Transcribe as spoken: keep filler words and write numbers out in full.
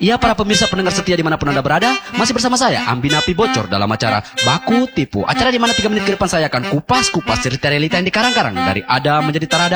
Ya para pemirsa pendengar setia dimanapun Anda berada, masih bersama saya Ambi Napi Bocor dalam acara Baku Tipu. Acara di mana tiga menit ke depan saya akan kupas-kupas cerita realita yang dikarang-karang dari ada menjadi tarada.